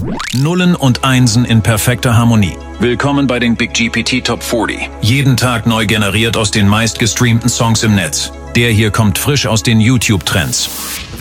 Nullen und Einsen in perfekter Harmonie. Willkommen bei den Big GPT Top 40. Jeden Tag neu generiert aus den meistgestreamten Songs im Netz. Der hier kommt frisch aus den YouTube-Trends.